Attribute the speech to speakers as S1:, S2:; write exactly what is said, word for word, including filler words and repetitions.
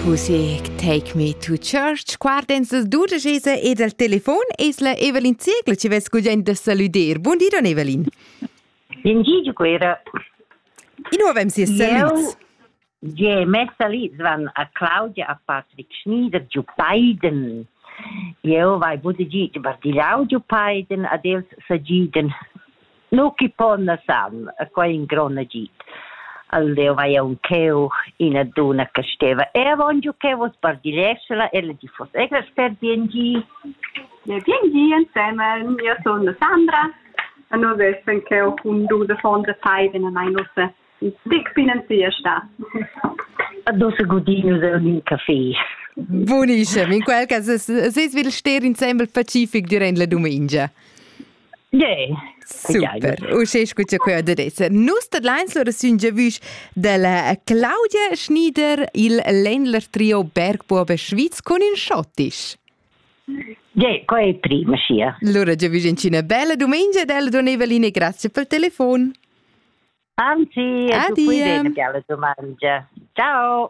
S1: Così, Take Me to Church, guardens das dudagesa e del telefon es la Evelyn Ziegler, ci ves gugent da saluder. Buon dia, don Evelyn.
S2: Bendijo quera.
S1: I nu avem si saluts.
S2: Je messa lì van a Claudia a Patrick Schneider giu paiden. Eu vai bude git bardilau giu paiden adels sagiden. No ki ponna sam, a quai in gronna git. Allora vai a un cheu in a duna che steva. E avongiu che vos bardilescela e le di fos. E che sper biengi?
S3: Ja, biengi insieme. Io sono Sandra. E noi vessen che ho un du de fonda paiden a mai nosse dick finanzier sta.
S2: A dosa godino de un caffè.
S1: Buonissimo. In quel caso, se vil ster insieme al Pacific durante la domenica.
S2: Yeah.
S1: Super, u se scuccia qui adesso. Nus tad lines lo rasun già vis della Claudia Schneider, il Ländler Trio Bergbuobe Schweiz con in Schottisch.
S2: Yeah, qua è prima sia.
S1: Allora già vis in Cina bella domenica della Don Evelyn e grazie per il telefono.
S2: Anzi,
S1: Addio.
S2: a tu qui bella domanda. Ciao.